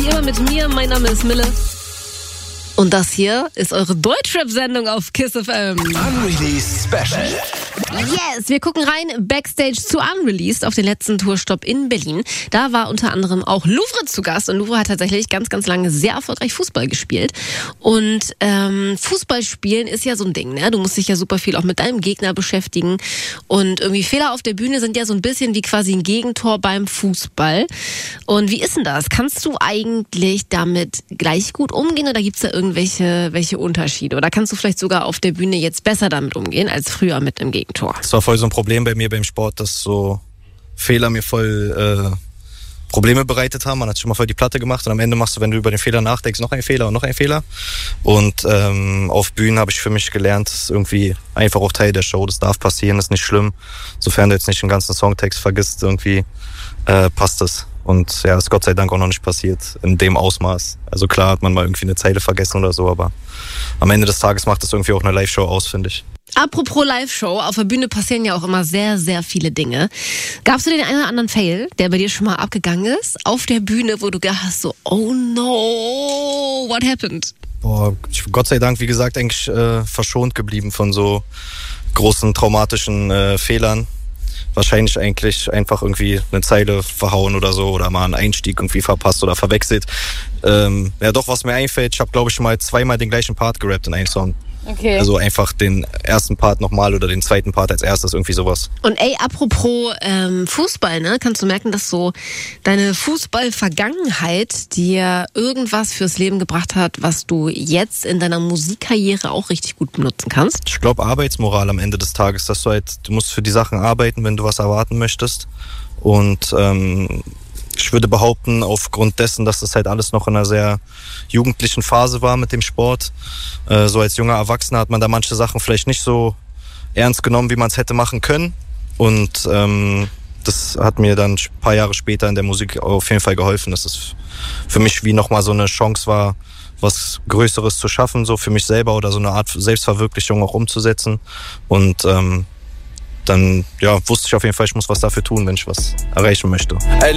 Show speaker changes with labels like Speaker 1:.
Speaker 1: immer mit mir. Mein Name ist Mille. Und das hier ist eure Deutschrap-Sendung auf KISS FM.
Speaker 2: Unreleased Special.
Speaker 1: Yes, wir gucken rein Backstage zu Unreleased auf den letzten Tourstopp in Berlin. Da war unter anderem auch Louvre zu Gast. Und Louvre hat tatsächlich ganz, ganz lange sehr erfolgreich Fußball gespielt. Und Fußball spielen ist ja so ein Ding, ne? Du musst dich ja super viel auch mit deinem Gegner beschäftigen. Und irgendwie Fehler auf der Bühne sind ja so ein bisschen wie quasi ein Gegentor beim Fußball. Und wie ist denn das? Kannst du eigentlich damit gleich gut umgehen oder gibt's da welche Unterschiede? Oder kannst du vielleicht sogar auf der Bühne jetzt besser damit umgehen als früher mit einem Gegentor?
Speaker 3: Das war voll so ein Problem bei mir beim Sport, dass so Fehler mir voll Probleme bereitet haben. Man hat schon mal voll die Platte gemacht und am Ende machst du, wenn du über den Fehler nachdenkst, noch ein Fehler und noch ein Fehler. Und auf Bühnen habe ich für mich gelernt, das ist irgendwie einfach auch Teil der Show. Das darf passieren, das ist nicht schlimm. Sofern du jetzt nicht den ganzen Songtext vergisst, irgendwie passt es. Und ja, das ist Gott sei Dank auch noch nicht passiert in dem Ausmaß. Also klar hat man mal irgendwie eine Zeile vergessen oder so, aber am Ende des Tages macht das irgendwie auch eine Live-Show aus, finde ich.
Speaker 1: Apropos Live-Show, auf der Bühne passieren ja auch immer sehr, sehr viele Dinge. Gab's du den einen oder anderen Fail, der bei dir schon mal abgegangen ist? Auf der Bühne, wo du gedacht hast, so, oh no, what happened?
Speaker 3: Boah, Gott sei Dank, wie gesagt, eigentlich verschont geblieben von so großen traumatischen Fehlern. Wahrscheinlich eigentlich einfach irgendwie eine Zeile verhauen oder so oder mal einen Einstieg irgendwie verpasst oder verwechselt. Ja doch, was mir einfällt, ich habe glaube ich mal zweimal den gleichen Part gerappt in einem Song.
Speaker 1: Okay.
Speaker 3: Also einfach den ersten Part nochmal oder den zweiten Part als erstes, irgendwie sowas.
Speaker 1: Und ey, apropos Fußball, ne, kannst du merken, dass so deine Fußball-Vergangenheit dir irgendwas fürs Leben gebracht hat, was du jetzt in deiner Musikkarriere auch richtig gut benutzen kannst?
Speaker 3: Ich glaube Arbeitsmoral am Ende des Tages, dass du musst für die Sachen arbeiten, wenn du was erwarten möchtest. Und ich würde behaupten, aufgrund dessen, dass das halt alles noch in einer sehr jugendlichen Phase war mit dem Sport, so als junger Erwachsener hat man da manche Sachen vielleicht nicht so ernst genommen, wie man es hätte machen können. Und das hat mir dann ein paar Jahre später in der Musik auf jeden Fall geholfen, dass es für mich wie nochmal so eine Chance war, was Größeres zu schaffen, so für mich selber oder so eine Art Selbstverwirklichung auch umzusetzen. Und dann ja, wusste ich auf jeden Fall, ich muss was dafür tun, wenn ich was erreichen möchte.